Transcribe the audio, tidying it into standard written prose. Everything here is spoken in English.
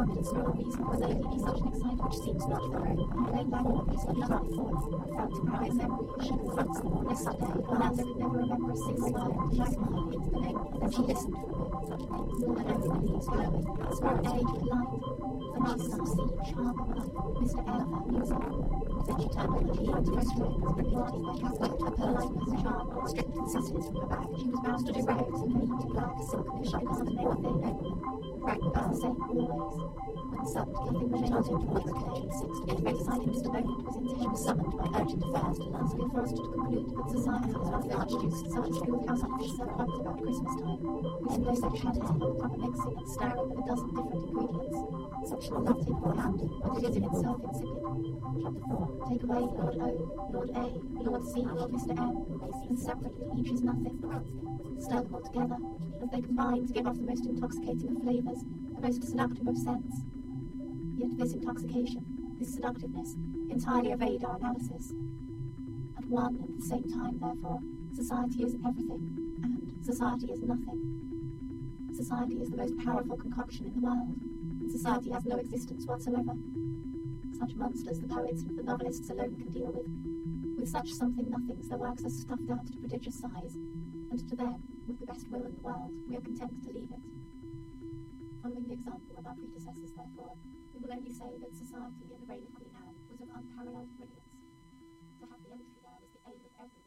and small reason was lately be such an excitement which seems not thorough, and plain language obviously not before. Felt to cry as memory should confront them. Yesterday, Orlando could never remember a single word, like my into the name, as he listened to it, such a thing, more than ever when he was glowing, spirit age with light, the nice some sea, charm of life, Mr. Elephant music. Then she turned over the key to press strings, but body by Catholic, her politeness, charm, strict consistency from her back. She was bound to do rags and neat black silk, and she could name what they know. Frank was the same always. When summoned, nothing remained to once the day six to get ready beside him, Mr. Bowden was in. He was summoned by urgent affairs to Lansfield Forest to conclude that society was one of the Archduke's such schoolhouse officer once about Christmas time. We can no such had it, proper mixing and stirring of a dozen different ingredients. Such will not take for hand, but it is in itself insipid. Chapter 4. Take away Lord O, Lord A, Lord C, Mr. M, and separately each is nothing. Stir them all together, as they combine to give off the most intoxicating of flavours, the most seductive of scents. Yet this intoxication, this seductiveness, entirely evade our analysis. At one and the same time, therefore, society is everything, and society is nothing. Society is the most powerful concoction in the world, and society has no existence whatsoever. Such monsters the poets and the novelists alone can deal with. With such something-nothings their works are stuffed out to prodigious size, and to them, with the best will in the world, we are content to leave it. Following the example of our predecessors, therefore, we will only say that society in the reign of Queen Anne was of unparalleled brilliance. To have the entry there was the aim of every